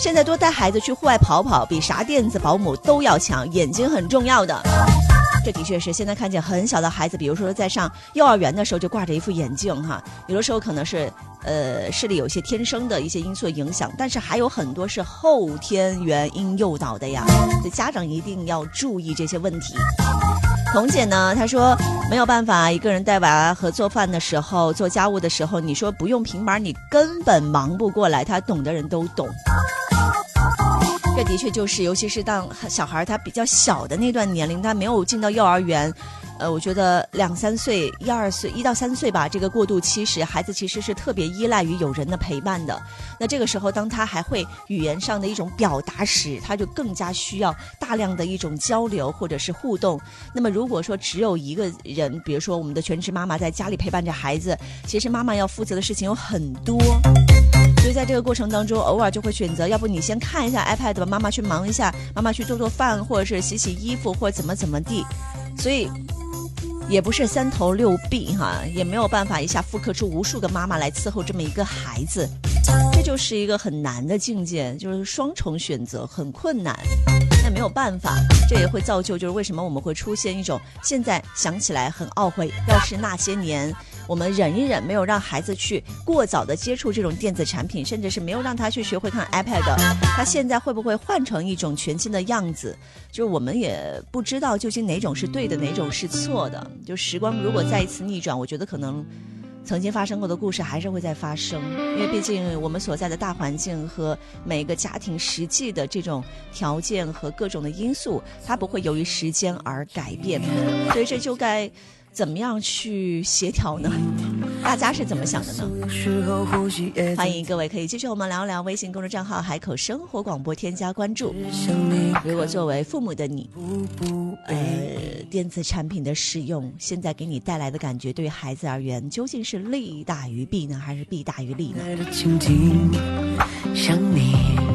现在多带孩子去户外跑跑，比啥电子保姆都要强，眼睛很重要的。这的确是现在看见很小的孩子，比如说在上幼儿园的时候就挂着一副眼镜哈，有的时候可能是视力有些天生的一些因素影响，但是还有很多是后天原因诱导的呀，所以家长一定要注意这些问题。彤姐呢，她说没有办法一个人带娃和做饭的时候做家务的时候，你说不用平板你根本忙不过来，她懂的人都懂。这的确就是，尤其是当小孩他比较小的那段年龄，他没有进到幼儿园，我觉得2、3岁、1到3岁吧，这个过渡期时，孩子其实是特别依赖于有人的陪伴的。那这个时候，当他还会语言上的一种表达时，他就更加需要大量的一种交流或者是互动。那么如果说只有一个人，比如说我们的全职妈妈在家里陪伴着孩子，其实妈妈要负责的事情有很多。所以在这个过程当中，偶尔就会选择，要不你先看一下 iPad 吧，妈妈去忙一下，妈妈去做做饭，或者是洗洗衣服，或者怎么地。所以也不是3头6臂哈，也没有办法一下复刻出无数个妈妈来伺候这么一个孩子，这就是一个很难的境界，就是双重选择，很困难。但没有办法，这也会造就就是为什么我们会出现一种现在想起来很懊悔，要是那些年我们忍一忍，没有让孩子去过早的接触这种电子产品，甚至是没有让他去学会看 iPad， 他现在会不会换成一种全新的样子，就是我们也不知道究竟哪种是对的，哪种是错的。就时光如果再一次逆转，我觉得可能曾经发生过的故事还是会再发生，因为毕竟我们所在的大环境和每个家庭实际的这种条件和各种的因素，它不会由于时间而改变，所以这就该怎么样去协调呢？大家是怎么想的呢？欢迎各位可以继续我们聊聊微信公众账号海口生活广播，添加关注。如果作为父母的你，电子产品的使用现在给你带来的感觉，对于孩子而言究竟是利大于弊呢，还是弊大于利呢？ 想你